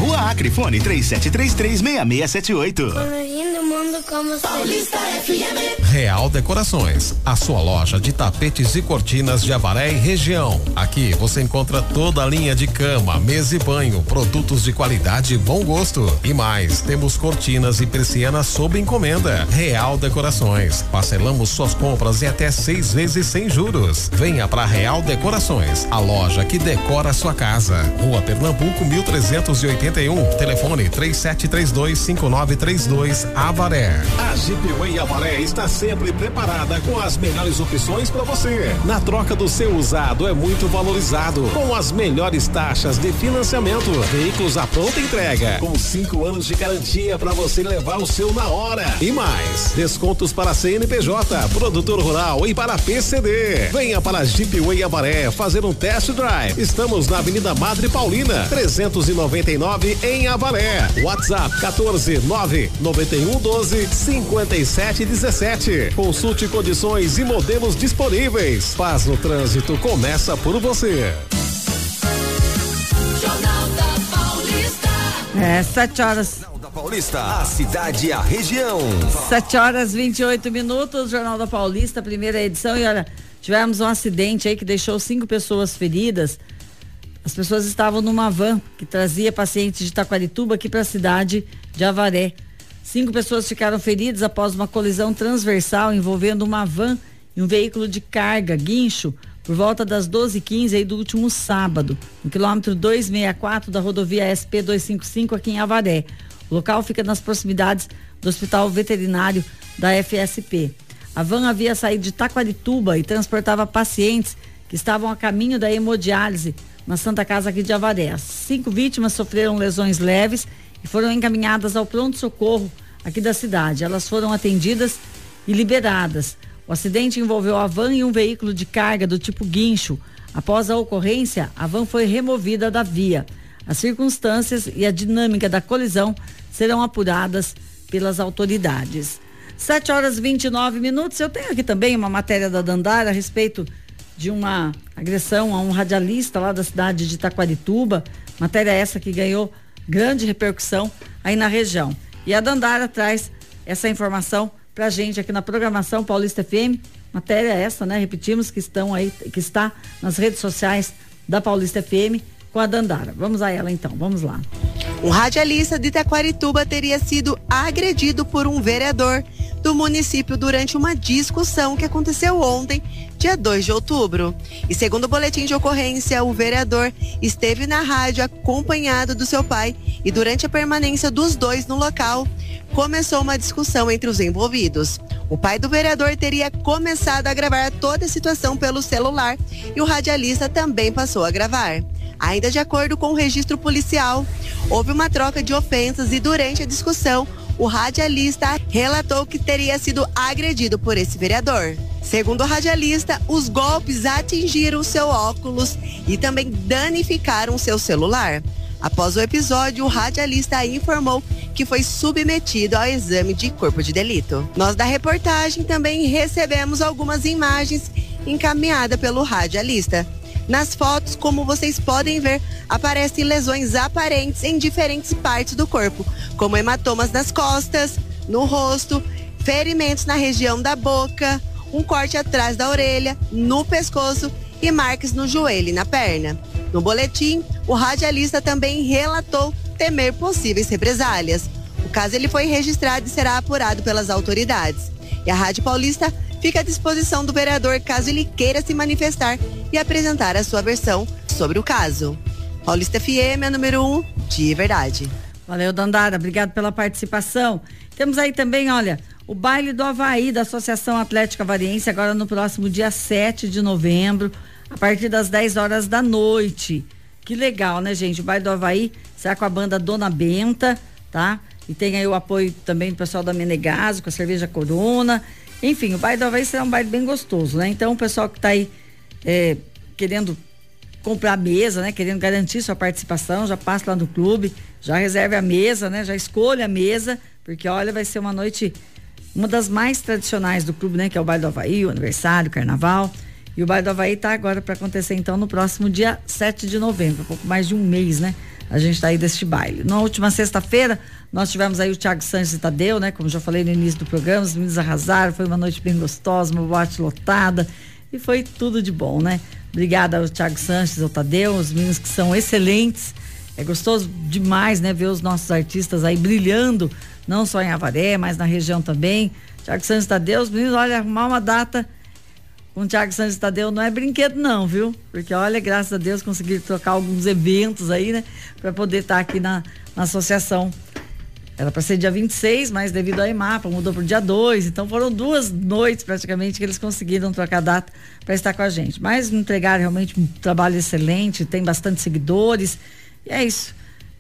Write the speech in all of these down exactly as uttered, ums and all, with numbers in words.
Rua Acre, fone três sete três três, seis seis sete oito. Lindo mundo como Paulista F M. Real Decorações, a sua loja de tapetes e cortinas de Avaré e região. Aqui você encontra toda a linha de cama, mesa e banho, produtos de qualidade e bom gosto. E mais, temos cortinas e persianas sob encomenda. Real Decorações, parcelamos suas compras em até seis vezes sem juros. Venha para Real Decorações, a loja que decora a sua casa. Rua Pernambuco, mil trezentos e oitenta e um, telefone três sete três dois, cinco nove três dois, Avaré. A Jeepway Avaré está sempre preparada com as melhores opções para você. Na troca do seu usado é muito valorizado, com as melhores taxas de financiamento, veículos à pronta entrega, com cinco anos de garantia para você levar o seu na hora. E mais, descontos para C N P J, produtor rural e para P C D. Venha para a Jeepway Avaré fazer um test drive. Estamos na Avenida Madre Paulina, trezentos e noventa e nove em Avaré. WhatsApp quatorze, nove noventa e um, doze, cinquenta e sete, dezessete. Consulte condições e modelos disponíveis. Paz no trânsito começa por você. Jornal da Paulista. É, sete horas. Jornal da Paulista, a cidade e a região. Sete horas e vinte e oito minutos, Jornal da Paulista, primeira edição. E olha, tivemos um acidente aí que deixou cinco pessoas feridas. As pessoas estavam numa van que trazia pacientes de Taquarituba aqui para a cidade de Avaré. Cinco pessoas ficaram feridas após uma colisão transversal envolvendo uma van e um veículo de carga, guincho, por volta das doze e quinze aí do último sábado, no quilômetro duzentos e sessenta e quatro da rodovia S P duzentos e cinquenta e cinco aqui em Avaré. O local fica nas proximidades do Hospital Veterinário da F S P. A van havia saído de Taquarituba e transportava pacientes que estavam a caminho da hemodiálise na Santa Casa aqui de Avaré. As cinco vítimas sofreram lesões leves e foram encaminhadas ao pronto-socorro aqui da cidade. Elas foram atendidas e liberadas. O acidente envolveu a van e um veículo de carga do tipo guincho. Após a ocorrência, a van foi removida da via. As circunstâncias e a dinâmica da colisão serão apuradas pelas autoridades. sete horas e vinte e nove minutos. Eu tenho aqui também uma matéria da Dandara a respeito de uma agressão a um radialista lá da cidade de Taquarituba. Matéria essa que ganhou grande repercussão aí na região. E a Dandara traz essa informação pra gente aqui na programação Paulista F M. Matéria essa, né? Repetimos que estão aí, que está nas redes sociais da Paulista F M com a Dandara. Vamos a ela então, vamos lá. Um radialista de Taquarituba teria sido agredido por um vereador do município durante uma discussão que aconteceu ontem, dia dois de outubro. E segundo o boletim de ocorrência, o vereador esteve na rádio acompanhado do seu pai e durante a permanência dos dois no local, começou uma discussão entre os envolvidos. O pai do vereador teria começado a gravar toda a situação pelo celular e o radialista também passou a gravar. Ainda de acordo com o registro policial, houve uma troca de ofensas e durante a discussão, o radialista relatou que teria sido agredido por esse vereador. Segundo o radialista, os golpes atingiram seu óculos e também danificaram seu celular. Após o episódio, o radialista informou que foi submetido ao exame de corpo de delito. Nós da reportagem também recebemos algumas imagens encaminhadas pelo radialista. Nas fotos, como vocês podem ver, aparecem lesões aparentes em diferentes partes do corpo, como hematomas nas costas, no rosto, ferimentos na região da boca, um corte atrás da orelha, no pescoço e marcas no joelho e na perna. No boletim, o radialista também relatou temer possíveis represálias. O caso ele foi registrado e será apurado pelas autoridades. E a Rádio Paulista fica à disposição do vereador caso ele queira se manifestar e apresentar a sua versão sobre o caso. Paulista F M é número um, de verdade. Valeu, Dandara, obrigado pela participação. Temos aí também, olha, o baile do Avaí da Associação Atlética Avariense, agora no próximo dia sete de novembro, a partir das dez horas da noite. Que legal, né, gente? O baile do Avaí será com a banda Dona Benta, tá? E tem aí o apoio também do pessoal da Menegaso, com a cerveja Corona. Enfim, o baile do Avaí será um baile bem gostoso, né? Então, o pessoal que tá aí é, querendo comprar mesa, né? Querendo garantir sua participação, já passa lá no clube, já reserve a mesa, né? Já escolha a mesa, porque olha, vai ser uma noite, uma das mais tradicionais do clube, né? Que é o baile do Avaí, o aniversário, o carnaval. E o baile do Avaí tá agora para acontecer então no próximo dia sete de novembro, um pouco mais de um mês, né? a gente está aí deste baile. Na última sexta-feira, nós tivemos aí o Thiago Sanches e Tadeu, né? Como já falei no início do programa, os meninos arrasaram, foi uma noite bem gostosa, uma boate lotada e foi tudo de bom, né? Obrigada ao Thiago Sanches, ao Tadeu, os meninos que são excelentes. É gostoso demais, né? Ver os nossos artistas aí brilhando, não só em Avaré, mas na região também. Thiago Sanches e Tadeu, os meninos, olha, arrumar uma data com o Thiago Sanches e Tadeu não é brinquedo não, viu? Porque olha, graças a Deus conseguiram trocar alguns eventos aí, né? Para poder estar tá aqui na, na associação. Era para ser dia vinte e seis, mas devido à EMAPA mudou para o dia dois, então foram duas noites praticamente que eles conseguiram trocar data para estar com a gente. Mas entregaram realmente um trabalho excelente, tem bastante seguidores, e é isso.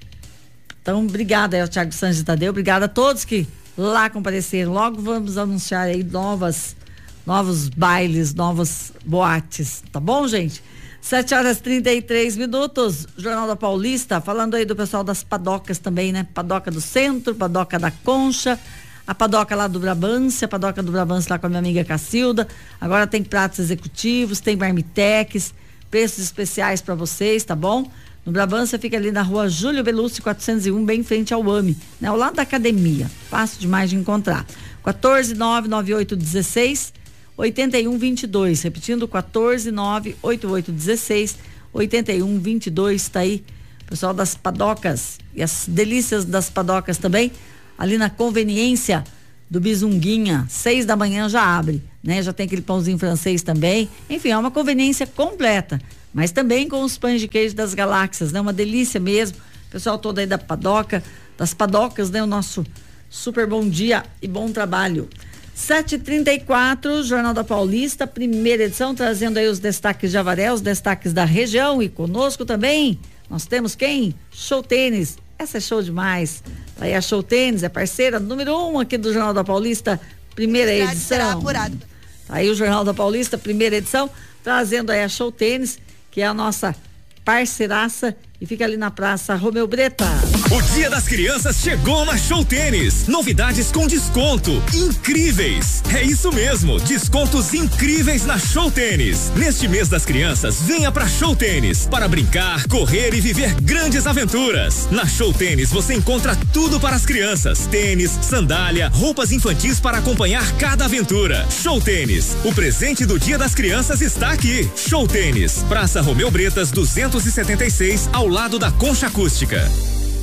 Então, obrigada aí ao Thiago Sanches e Tadeu, obrigada a todos que lá compareceram. Logo vamos anunciar aí novas novos bailes, novas boates, tá bom, gente? sete horas e trinta e três minutos, Jornal da Paulista, falando aí do pessoal das padocas também, né? Padoca do Centro, Padoca da Concha, a padoca lá do Brabância, a padoca do Brabância lá com a minha amiga Cacilda. Agora tem pratos executivos, tem marmitex, preços especiais para vocês, tá bom? No Brabância fica ali na rua Júlio Belucci quatrocentos e um, bem em frente ao AME, né? Ao lado da academia, fácil demais de encontrar. quatorze nove nove oito dezesseis oitenta e um vinte e dois, repetindo, quatorze nove oito oito dezesseis oitenta e um vinte e dois, tá aí, pessoal das padocas e as delícias das padocas também, ali na conveniência do Bizunguinha, seis da manhã já abre, né? Já tem aquele pãozinho francês também, enfim, é uma conveniência completa, mas também com os pães de queijo das galáxias, né? Uma delícia mesmo, pessoal todo aí da padoca, das padocas, né? O nosso super bom dia e bom trabalho. sete e trinta e quatro, Jornal da Paulista, primeira edição, trazendo aí os destaques de Avaré, os destaques da região, e conosco também nós temos quem? Show Tênis, essa é show demais. Aí a Show Tênis é parceira número um aqui do Jornal da Paulista, primeira edição. Aí o Jornal da Paulista, primeira edição, trazendo aí a Show Tênis, que é a nossa parceiraça, e fica ali na Praça Romeu Breta. O Dia das Crianças chegou na Show Tênis. Novidades com desconto incríveis. É isso mesmo, descontos incríveis na Show Tênis. Neste mês das crianças, venha pra Show Tênis para brincar, correr e viver grandes aventuras. Na Show Tênis você encontra tudo para as crianças: tênis, sandália, roupas infantis para acompanhar cada aventura. Show Tênis, o presente do Dia das Crianças está aqui. Show Tênis, Praça Romeu Bretas duzentos e setenta e seis, ao lado da Concha Acústica.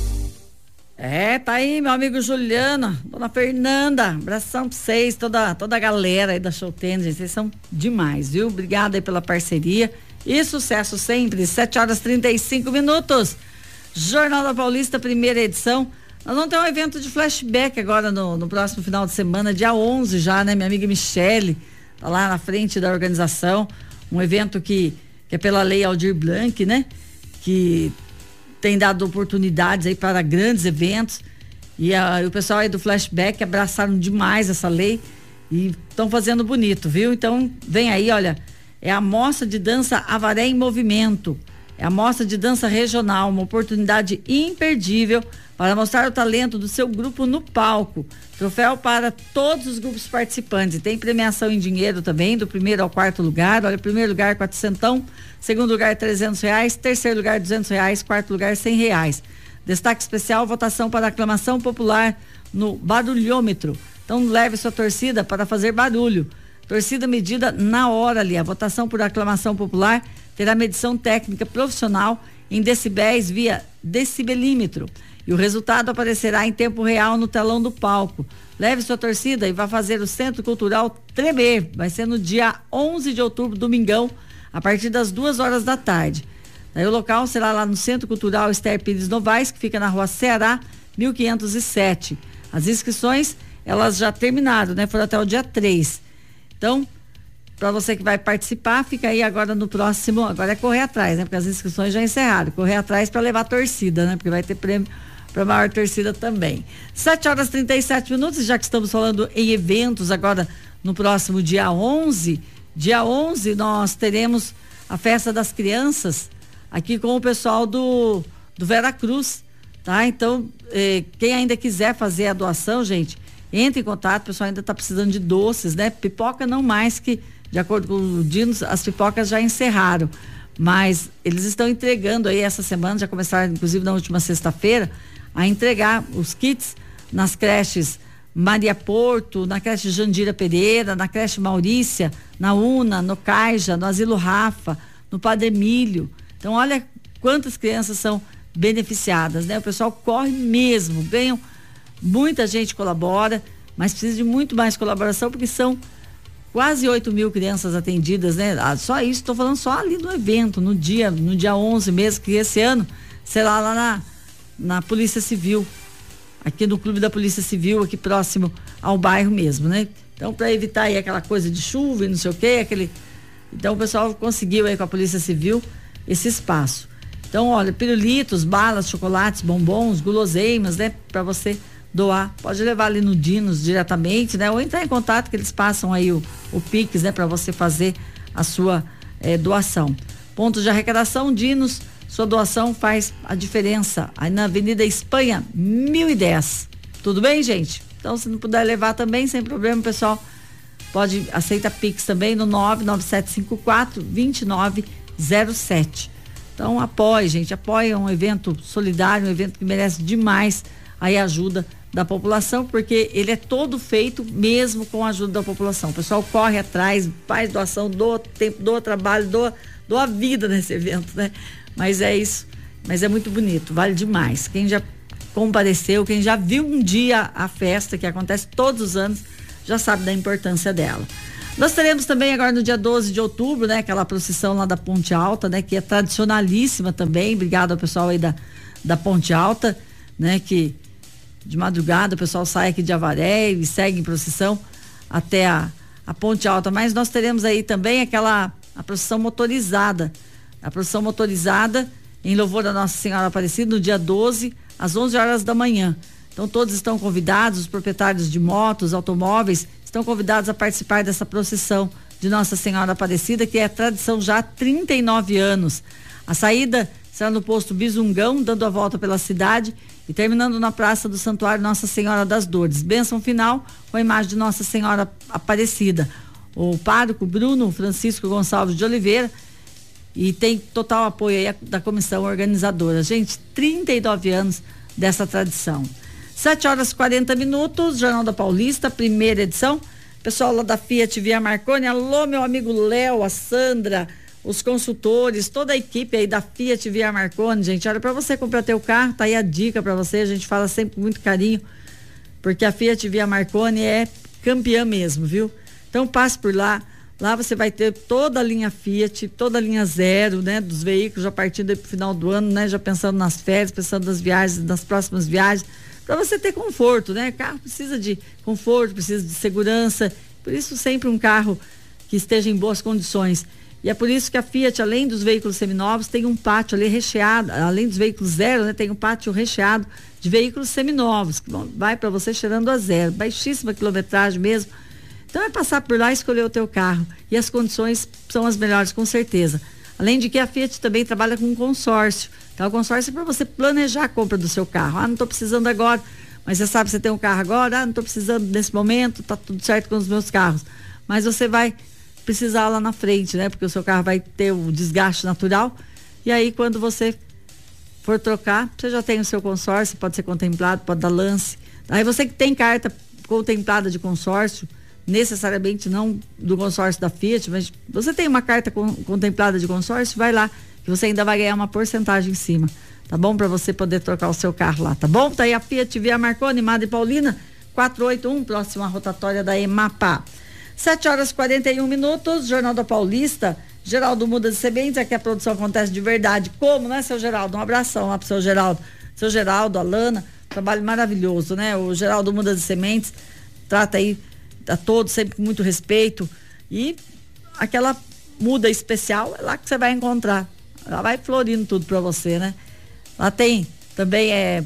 É, tá aí meu amigo Juliana, dona Fernanda, abração pra vocês, toda, toda a galera aí da Show Tênis, gente, vocês são demais, viu? Obrigada aí pela parceria e sucesso sempre. Sete horas e trinta e cinco minutos, Jornal da Paulista, primeira edição. Nós vamos ter um evento de flashback agora no, no próximo final de semana, dia onze já, né? Minha amiga Michele tá lá na frente da organização, um evento que, que é pela Lei Aldir Blanc, né? Que tem dado oportunidades aí para grandes eventos, e, a, e o pessoal aí do Flashback abraçaram demais essa lei e estão fazendo bonito, viu? Então vem aí, olha, é a Mostra de Dança Avaré em Movimento, é a Mostra de Dança Regional, uma oportunidade imperdível para mostrar o talento do seu grupo no palco. Troféu para todos os grupos participantes, e tem premiação em dinheiro também, do primeiro ao quarto lugar. Olha, primeiro lugar quatrocentão, segundo lugar trezentos reais, terceiro lugar duzentos reais, quarto lugar cem reais. Destaque especial, votação para aclamação popular no barulhômetro. Então leve sua torcida para fazer barulho. Torcida medida na hora ali. A votação por aclamação popular terá medição técnica profissional em decibéis via decibelímetro. E o resultado aparecerá em tempo real no telão do palco. Leve sua torcida e vá fazer o Centro Cultural tremer. Vai ser no dia onze de outubro, domingão, a partir das duas horas da tarde. Daí o local será lá no Centro Cultural Esther Pires Novaes, que fica na rua Ceará, mil quinhentos e sete. As inscrições, elas já terminaram, né? Foram até o dia três. Então, para você que vai participar, fica aí agora no próximo, agora é correr atrás, né? Porque as inscrições já encerraram. Correr atrás para levar a torcida, né? Porque vai ter prêmio para maior torcida também. sete horas e trinta e sete minutos, já que estamos falando em eventos, agora no próximo dia onze, dia onze nós teremos a Festa das Crianças aqui com o pessoal do, do Vera Cruz, tá? Então, eh, quem ainda quiser fazer a doação, gente, entre em contato, o pessoal ainda está precisando de doces, né? Pipoca não mais, que de acordo com o Dinos, as pipocas já encerraram, mas eles estão entregando aí essa semana, já começaram inclusive na última sexta-feira, a entregar os kits nas creches Maria Porto, na creche Jandira Pereira, na creche Maurícia, na UNA, no Caija, no Asilo Rafa, no Padre Emílio. Então olha quantas crianças são beneficiadas, né? O pessoal corre mesmo, ganham, muita gente colabora, mas precisa de muito mais colaboração, porque são quase oito mil crianças atendidas, né? Ah, só isso, estou falando só ali no evento, no dia, no dia onze mesmo, que esse ano será lá na, na Polícia Civil, aqui no Clube da Polícia Civil, aqui próximo ao bairro mesmo, né? Então, para evitar aí aquela coisa de chuva e não sei o quê, aquele... Então, o pessoal conseguiu aí com a Polícia Civil esse espaço. Então, olha, pirulitos, balas, chocolates, bombons, guloseimas, né? Para você doar. Pode levar ali no Dinos diretamente, né? Ou entrar em contato que eles passam aí o, o Pix, né? Para você fazer a sua eh, doação. Pontos de arrecadação, Dinos, sua doação faz a diferença. Aí na Avenida Espanha, mil e dez. Tudo bem, gente? Então, se não puder levar também, sem problema, pessoal, pode, aceita Pix também no nove nove sete cinco quatro, dois nove zero sete. Então, apoie, gente, apoie, é um evento solidário, um evento que merece demais aí a ajuda da população, porque ele é todo feito mesmo com a ajuda da população. O pessoal corre atrás, faz doação, doa tempo, doa trabalho, doa, doa vida nesse evento, né? Mas é isso, mas é muito bonito, vale demais. Quem já compareceu, quem já viu um dia a festa, que acontece todos os anos, já sabe da importância dela. Nós teremos também agora no dia doze de outubro, né? Aquela procissão lá da Ponte Alta, né? Que é tradicionalíssima também. Obrigado ao pessoal aí da, da Ponte Alta, né? Que de madrugada o pessoal sai aqui de Avaré e segue em procissão até a, a Ponte Alta. Mas nós teremos aí também aquela, a procissão motorizada. A procissão motorizada em louvor da Nossa Senhora Aparecida no dia doze, às onze horas da manhã. Então todos estão convidados, os proprietários de motos, automóveis, estão convidados a participar dessa procissão de Nossa Senhora Aparecida, que é tradição já há trinta e nove anos. A saída será no posto Bisungão, dando a volta pela cidade e terminando na Praça do Santuário Nossa Senhora das Dores. Bênção final com a imagem de Nossa Senhora Aparecida. O pároco Bruno Francisco Gonçalves de Oliveira, e tem total apoio aí da comissão organizadora. Gente, trinta e nove anos dessa tradição. sete horas e quarenta minutos, Jornal da Paulista, primeira edição. Pessoal lá da Fiat Via Marconi, alô meu amigo Léo, a Sandra, os consultores, toda a equipe aí da Fiat Via Marconi, gente. Olha, para você comprar teu carro, tá aí a dica para você, a gente fala sempre com muito carinho, porque a Fiat Via Marconi é campeã mesmo, viu? Então passe por lá. Lá você vai ter toda a linha Fiat, toda a linha zero, né? Dos veículos, já partindo aí pro final do ano, né? Já pensando nas férias, pensando nas viagens, nas próximas viagens, para você ter conforto, né? Carro precisa de conforto, precisa de segurança, por isso sempre um carro que esteja em boas condições. E é por isso que a Fiat, além dos veículos seminovos, tem um pátio ali recheado, além dos veículos zero, né? Tem um pátio recheado de veículos seminovos, que vai para você cheirando a zero, baixíssima quilometragem mesmo. Então é passar por lá e escolher o teu carro. E as condições são as melhores, com certeza. Além de que a Fiat também trabalha com um consórcio. Então o consórcio é para você planejar a compra do seu carro. Ah, não estou precisando agora, mas você sabe, você tem um carro agora, ah, não estou precisando nesse momento, tá tudo certo com os meus carros. Mas você vai precisar lá na frente, né? Porque o seu carro vai ter o desgaste natural. E aí quando você for trocar, você já tem o seu consórcio, pode ser contemplado, pode dar lance. Aí você que tem carta contemplada de consórcio, necessariamente não do consórcio da Fiat, mas você tem uma carta com, contemplada de consórcio, vai lá, que você ainda vai ganhar uma porcentagem em cima, tá bom? Para você poder trocar o seu carro lá, tá bom? Tá aí a Fiat Via Marconi, Madre Paulina, quatrocentos e oitenta e um, próxima rotatória da EMAPA. sete horas e quarenta e um minutos, Jornal da Paulista, Geraldo Muda de Sementes, aqui a produção acontece de verdade. Como, né, seu Geraldo? Um abração lá pro seu Geraldo. Seu Geraldo, Alana, trabalho maravilhoso, né? O Geraldo Muda de Sementes trata aí a todos sempre com muito respeito, e aquela muda especial é lá que você vai encontrar, lá vai florindo tudo para você, né? Lá tem também é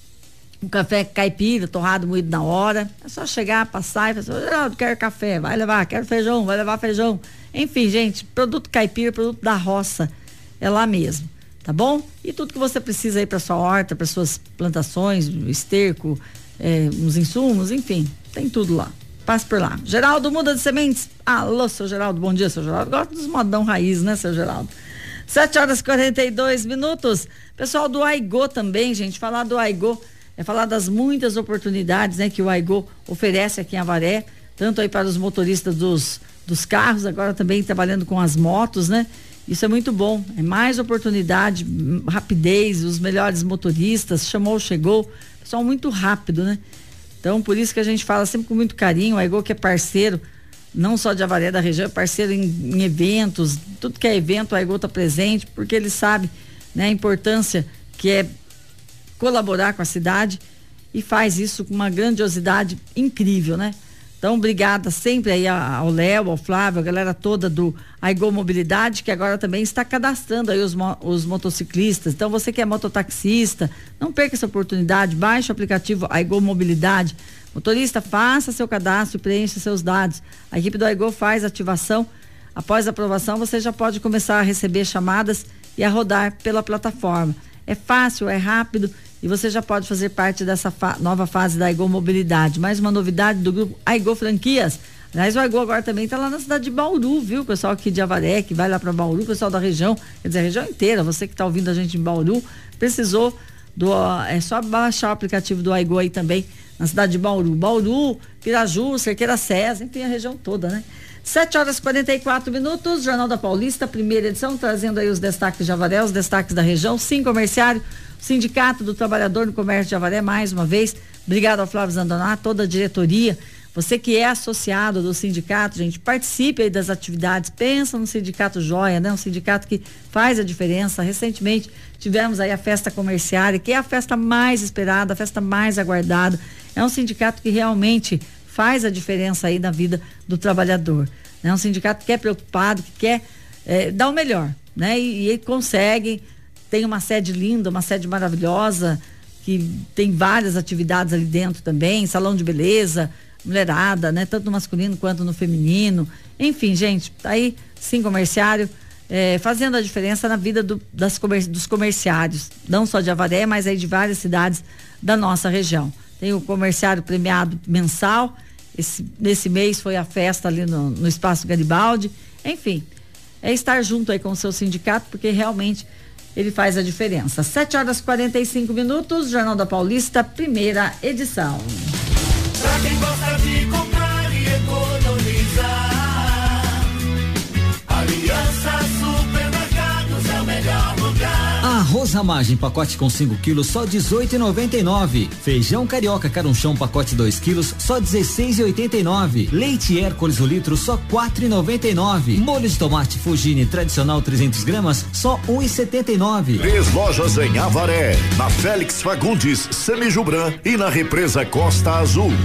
um café caipira, torrado, moído na hora, é só chegar, passar e falar, Geraldo, quero café, vai levar, quero feijão, vai levar feijão, enfim, gente, produto caipira, produto da roça, é lá mesmo, tá bom? E tudo que você precisa aí para sua horta, para suas plantações, esterco, é, uns insumos, enfim, tem tudo lá. Passe por lá. Geraldo Muda de Sementes. Alô, seu Geraldo, bom dia, seu Geraldo. Gosto dos modão raiz, né, seu Geraldo? sete horas e quarenta e dois minutos. Pessoal do Aigô também, gente, falar do Aigô é falar das muitas oportunidades, né, que o Aigô oferece aqui em Avaré, tanto aí para os motoristas dos, dos carros, agora também trabalhando com as motos, né? Isso é muito bom, é mais oportunidade, rapidez, os melhores motoristas, chamou, chegou, pessoal muito rápido, né? Então, por isso que a gente fala sempre com muito carinho, o Aigô que é parceiro, não só de Avaré da região, é parceiro em, em eventos, tudo que é evento, o Aigô está presente, porque ele sabe, né, a importância que é colaborar com a cidade e faz isso com uma grandiosidade incrível, né? Então, obrigada sempre aí ao Léo, ao Flávio, a galera toda do Aigô Mobilidade, que agora também está cadastrando aí os, os motociclistas. Então, você que é mototaxista, não perca essa oportunidade, baixe o aplicativo Aigô Mobilidade. Motorista, faça seu cadastro e preencha seus dados. A equipe do Aigô faz ativação. Após a aprovação, você já pode começar a receber chamadas e a rodar pela plataforma. É fácil, é rápido e você já pode fazer parte dessa fa- nova fase da Aigô Mobilidade. Mais uma novidade do grupo Aigô Franquias. Aliás, o Aigô agora também está lá na cidade de Bauru, viu? O pessoal aqui de Avaré, que vai lá para Bauru, o pessoal da região, quer dizer, a região inteira, você que está ouvindo a gente em Bauru, precisou do, é só baixar o aplicativo do Aigô aí também, na cidade de Bauru. Bauru, Piraju, Cerqueira César, enfim, a região toda, né? sete horas e quarenta e quatro minutos, Jornal da Paulista, primeira edição, trazendo aí os destaques de Avaré, os destaques da região. Sim, comerciário, Sindicato do Trabalhador no Comércio de Avaré, mais uma vez, obrigado ao Flávio Zandonato, toda a diretoria. Você que é associado do sindicato, gente, participe aí das atividades, pensa no sindicato joia, né? Um sindicato que faz a diferença. Recentemente tivemos aí a festa comerciária, que é a festa mais esperada, a festa mais aguardada. É um sindicato que realmente faz a diferença aí na vida do trabalhador. É um sindicato que é preocupado, que quer é, dar o melhor, né? E, e ele consegue, tem uma sede linda, uma sede maravilhosa, que tem várias atividades ali dentro também, salão de beleza, mulherada, né? Tanto no masculino quanto no feminino. Enfim, gente, tá aí, sim, comerciário, é, fazendo a diferença na vida do, das comer, dos comerciários, não só de Avaré, mas aí de várias cidades da nossa região. Tem o comerciário premiado mensal, esse, nesse mês foi a festa ali no, no Espaço Garibaldi. Enfim, é estar junto aí com o seu sindicato, porque realmente ele faz a diferença. sete horas e quarenta e cinco minutos, Jornal da Paulista, primeira edição. Pra quem gosta de comprar e economizar, Aliança Supermercados é o melhor lugar. Arroz Ramagem, pacote com cinco quilos, só dezoito e noventa e nove. Feijão carioca carunchão, pacote dois quilos, só dezesseis e oitenta e nove. Leite Hércules o litro, só quatro e noventa e nove. Molho de tomate Fugini tradicional trezentos gramas, só um e setenta e nove. Três lojas em Avaré, na Félix Fagundes, Semijubran e na Represa Costa Azul.